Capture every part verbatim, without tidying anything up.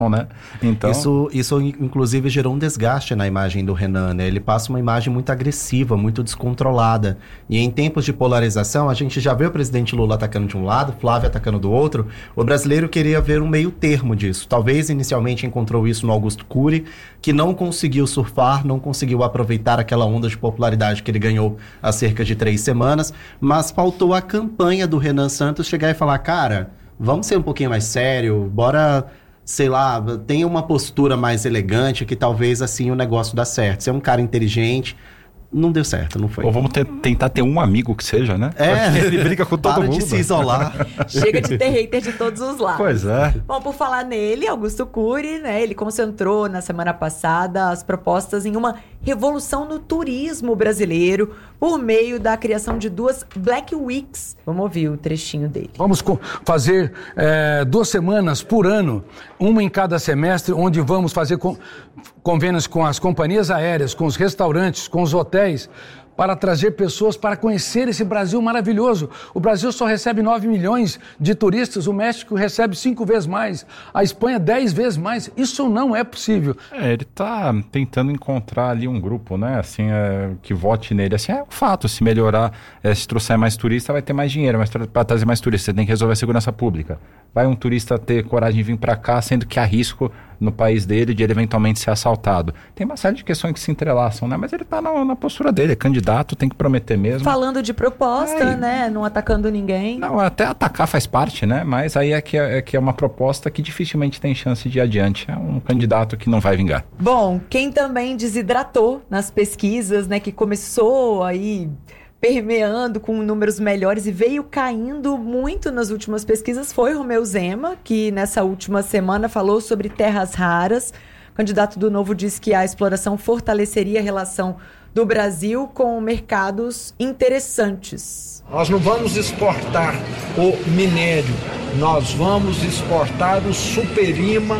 né? Então... Isso, isso, inclusive, gerou um desgaste na imagem do Renan, né? Ele passa uma imagem muito agressiva, muito descontrolada. E em tempos de polarização, a gente já vê o presidente Lula atacando de um lado, Flávio atacando do outro. O brasileiro queria ver um meio termo disso. Talvez, inicialmente, encontrou isso no Augusto Cury, que não conseguiu surfar, não conseguiu aproveitar aquela onda de popularidade que ele ganhou há cerca de três semanas, mas faltou a campanha do Renan Santos chegar e falar, cara, vamos ser um pouquinho mais sério, bora... sei lá, tenha uma postura mais elegante que talvez assim o negócio dá certo. Você é um cara inteligente, não deu certo, não foi. Ou vamos ter, tentar ter um amigo que seja, né? É, porque ele briga com todo para mundo. de se isolar. Chega de ter hater de todos os lados. Pois é. Bom, por falar nele, Augusto Cury, né, ele concentrou na semana passada as propostas em uma revolução no turismo brasileiro por meio da criação de duas Black Weeks. Vamos ouvir o trechinho dele. Vamos co- fazer é, duas semanas por ano, uma em cada semestre, onde vamos fazer con- convênios com as companhias aéreas, com os restaurantes, com os hotéis, para trazer pessoas para conhecer esse Brasil maravilhoso. O Brasil só recebe nove milhões de turistas, o México recebe cinco vezes mais, a Espanha dez vezes mais. Isso não é possível. É, ele está tentando encontrar ali um grupo, né, assim, é, que vote nele. Assim, é um fato, se melhorar, é, se trouxer mais turista, vai ter mais dinheiro, mas para trazer mais turista, você tem que resolver a segurança pública. Vai um turista ter coragem de vir para cá, sendo que há risco no país dele de ele eventualmente ser assaltado. Tem uma série de questões que se entrelaçam, né? Mas ele tá na, na postura dele, é candidato, tem que prometer mesmo. Falando de proposta, é, né? Não atacando ninguém. Não, até atacar faz parte, né? Mas aí é que é, é que é uma proposta que dificilmente tem chance de ir adiante. É um candidato que não vai vingar. Bom, quem também desidratou nas pesquisas, né? Que começou aí permeando com números melhores e veio caindo muito nas últimas pesquisas foi Romeu Zema, que nessa última semana falou sobre terras raras. O candidato do Novo disse que a exploração fortaleceria a relação do Brasil com mercados interessantes. Nós não vamos exportar o minério, nós vamos exportar o superima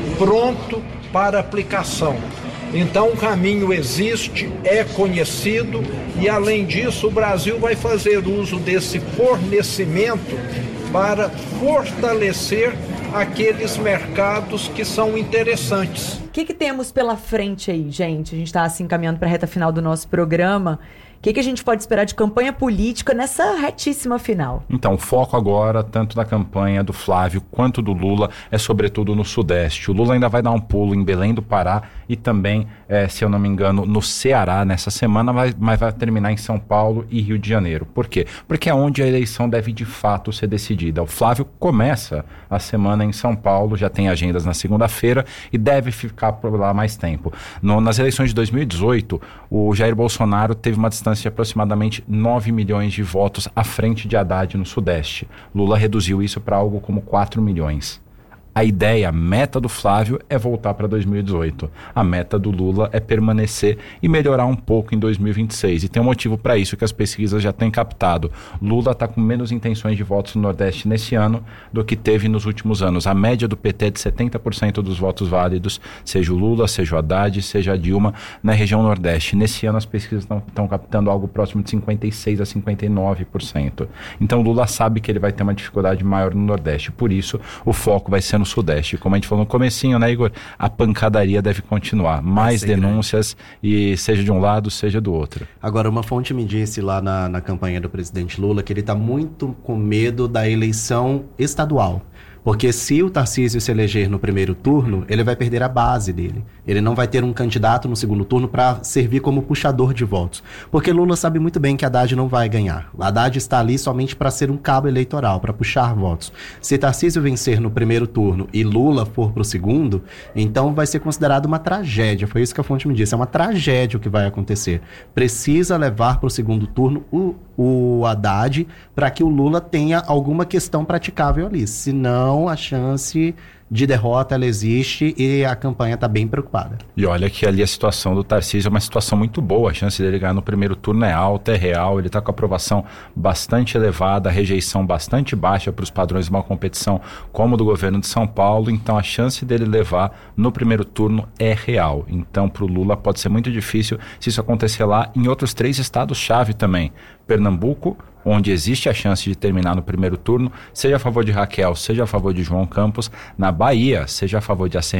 pronto para aplicação. Então o caminho existe, é conhecido e, além disso, o Brasil vai fazer uso desse fornecimento para fortalecer aqueles mercados que são interessantes. O que, que temos pela frente aí, gente? A gente está assim caminhando para a reta final do nosso programa. O que, que a gente pode esperar de campanha política nessa retíssima final? Então, o foco agora, tanto da campanha do Flávio quanto do Lula, é sobretudo no Sudeste. O Lula ainda vai dar um pulo em Belém do Pará e também, é, se eu não me engano, no Ceará nessa semana, mas, mas vai terminar em São Paulo e Rio de Janeiro. Por quê? Porque é onde a eleição deve de fato ser decidida. O Flávio começa a semana em São Paulo, já tem agendas na segunda-feira e deve ficar por lá mais tempo. No, nas eleições de dois mil e dezoito, o Jair Bolsonaro teve uma distância de aproximadamente nove milhões de votos à frente de Haddad no Sudeste. Lula reduziu isso para algo como quatro milhões. A ideia, a meta do Flávio é voltar para dois mil e dezoito. A meta do Lula é permanecer e melhorar um pouco em dois mil e vinte e seis. E tem um motivo para isso que as pesquisas já têm captado. Lula está com menos intenções de votos no Nordeste nesse ano do que teve nos últimos anos. A média do P T é de setenta por cento dos votos válidos, seja o Lula, seja o Haddad, seja a Dilma, na região Nordeste. Nesse ano as pesquisas estão captando algo próximo de cinquenta e seis por cento a cinquenta e nove por cento. Então Lula sabe que ele vai ter uma dificuldade maior no Nordeste. Por isso, o foco vai ser no Sudeste. Como a gente falou no comecinho, né, Igor? A pancadaria deve continuar. Mais denúncias, e seja de um lado, seja do outro. Agora, uma fonte me disse lá na, na campanha do presidente Lula que ele está muito com medo da eleição estadual. Porque se o Tarcísio se eleger no primeiro turno, ele vai perder a base dele. Ele não vai ter um candidato no segundo turno para servir como puxador de votos. Porque Lula sabe muito bem que Haddad não vai ganhar. Haddad está ali somente para ser um cabo eleitoral, para puxar votos. Se Tarcísio vencer no primeiro turno e Lula for para o segundo, então vai ser considerado uma tragédia. Foi isso que a fonte me disse. É uma tragédia o que vai acontecer. Precisa levar para o segundo turno o, o Haddad para que o Lula tenha alguma questão praticável ali. Senão, a chance de derrota ela existe e a campanha está bem preocupada. E olha que ali a situação do Tarcísio é uma situação muito boa. A chance dele ganhar no primeiro turno é alta, é real. Ele está com a aprovação bastante elevada, a rejeição bastante baixa para os padrões de uma competição como do governo de São Paulo. Então a chance dele levar no primeiro turno é real. Então para o Lula pode ser muito difícil se isso acontecer lá em outros três estados-chave também. Pernambuco, onde existe a chance de terminar no primeiro turno, seja a favor de Raquel, seja a favor de João Campos. Na Bahia, seja a favor de